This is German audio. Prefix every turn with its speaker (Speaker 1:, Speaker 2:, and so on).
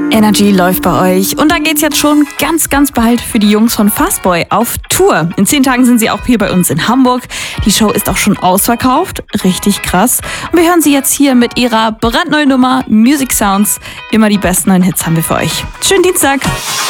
Speaker 1: Energy läuft bei euch. Und da geht's jetzt schon ganz, ganz bald für die Jungs von Fastboy auf Tour. In 10 Tagen sind sie auch hier bei uns in Hamburg. Die Show ist auch schon ausverkauft. Richtig krass. Und wir hören sie jetzt hier mit ihrer brandneuen Nummer Music Sounds. Immer die besten neuen Hits haben wir für euch. Schönen Dienstag.